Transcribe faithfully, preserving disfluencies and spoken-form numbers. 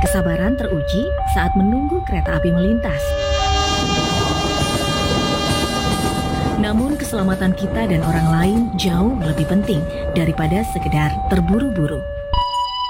Kesabaran teruji saat menunggu kereta api melintas. Namun keselamatan kita dan orang lain jauh lebih penting daripada sekedar terburu-buru.